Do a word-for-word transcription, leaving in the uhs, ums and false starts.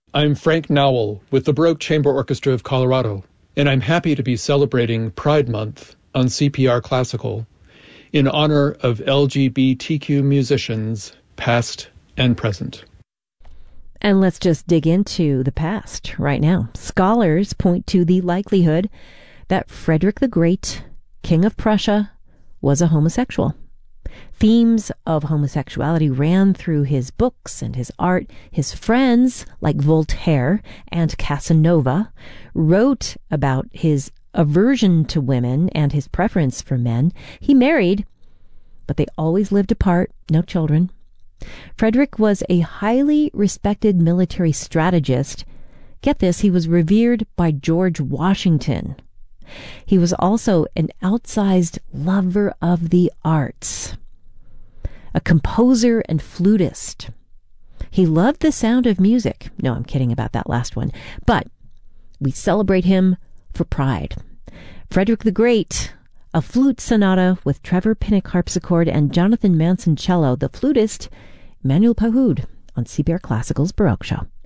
I'm Frank Nowell with the Baroque Chamber Orchestra of Colorado, and I'm happy to be celebrating Pride Month on C P R Classical in honor of L G B T Q musicians, past and present. And let's just dig into the past right now. Scholars point to the likelihood that Frederick the Great, King of Prussia, was a homosexual. Themes of homosexuality ran through his books and his art. His friends, like Voltaire and Casanova, wrote about his aversion to women and his preference for men. He married, but they always lived apart, no children. Frederick was a highly respected military strategist. Get this, he was revered by George Washington. He was also an outsized lover of the arts, a composer and flutist. He loved the sound of music. No, I'm kidding about that last one. But we celebrate him for Pride. Frederick the Great, a flute sonata with Trevor Pinnock harpsichord and Jonathan Manson cello. The flutist, Emmanuel Pahud, on C P R Classical's Baroque Show.